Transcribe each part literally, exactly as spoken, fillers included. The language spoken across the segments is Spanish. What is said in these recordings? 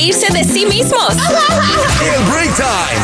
reírse de sí mismos. El Break Time.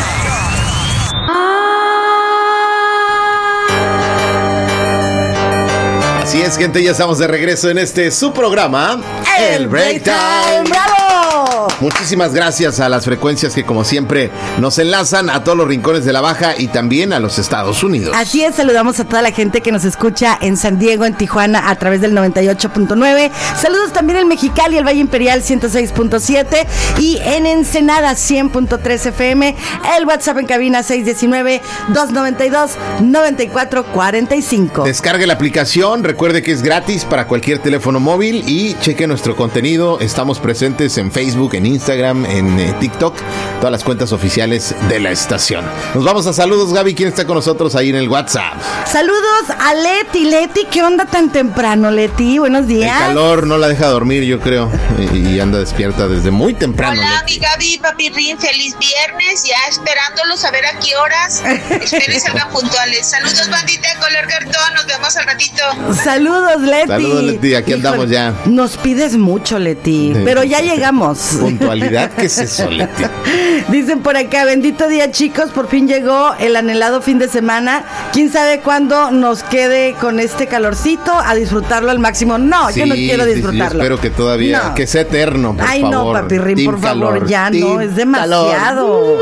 Así es, gente, ya estamos de regreso en este su programa, El Break Time. ¡Bravo! Muchísimas gracias a las frecuencias que, como siempre, nos enlazan a todos los rincones de la Baja y también a los Estados Unidos. Así es, saludamos a toda la gente que nos escucha en San Diego, en Tijuana, a través del noventa y ocho punto nueve. Saludos también en Mexicali, el Valle Imperial ciento seis punto siete y en Ensenada cien punto tres F M. El WhatsApp en cabina seis uno nueve, dos nueve dos, nueve cuatro cuatro cinco. Descargue la aplicación, recuerde que es gratis para cualquier teléfono móvil y cheque nuestro contenido. Estamos presentes en Facebook, en Instagram, en eh, TikTok, todas las cuentas oficiales de la estación. Nos vamos a saludos, Gaby. ¿Quién está con nosotros ahí en el WhatsApp? Saludos a Leti. Leti, ¿qué onda tan temprano, Leti? Buenos días. El calor no la deja dormir, yo creo, y, y anda despierta desde muy temprano. Hola, Leti. mi Gaby, papi Rin, feliz viernes, ya esperándolos a ver a qué horas. Espero y salgan puntuales. Saludos, bandita de color cartón, nos vemos al ratito. Saludos, Leti. Saludos, Leti, aquí Híjole, andamos ya. Nos pides mucho, Leti, Sí. pero ya llegamos. Puntualidad, ¿qué es eso, Leti? Dicen por acá, bendito día, chicos, por fin llegó el anhelado fin de semana. ¿Quién sabe cuándo nos quede con este calorcito a disfrutarlo al máximo? No, Sí, yo no quiero sí, sí, disfrutarlo. espero que todavía, No. que sea eterno, por Ay, favor. no, papi Rin, Team por favor, calor, ya team no, es demasiado.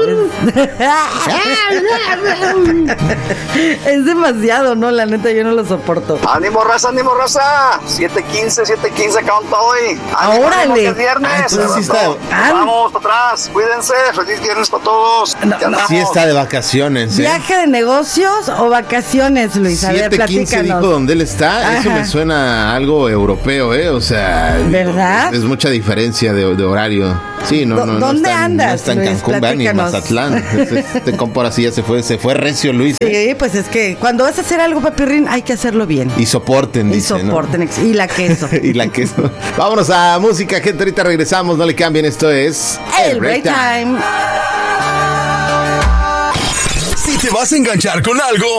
Es... es demasiado, no, la neta, yo no lo soporto. ¡Ánimo, raza, ánimo, raza! siete quince, siete quince, canta hoy. ¡Ánimo, ¡Órale! ánimo, que es viernes! Ah, entonces sí está- Ah. Vamos, para atrás, cuídense, feliz viernes para todos. No, Ya andamos. Sí está de vacaciones, ¿eh? ¿Viaje de negocios o vacaciones, Luis? A ver, siete quince platícanos. dijo dónde él está. Eso Ajá. me suena a algo europeo, ¿eh? O sea, ¿Verdad? Es, es mucha diferencia de, de horario. Sí, no, ¿Dó- no, no dónde está, en- andas, No está en Luis? Cancún, va, ni en Platícanos. Mazatlán. Este, este compa ahora sí ya se fue, se fue recio, Luis. ¿eh? Sí, pues es que cuando vas a hacer algo, papi Rin, hay que hacerlo bien. Y soporten, Y dice, ¿no? soporten, ex- y la queso. Y la queso. Vámonos a música, gente. Ahorita regresamos. No le cambien. Esto es El Break Time. Si te vas a enganchar con algo,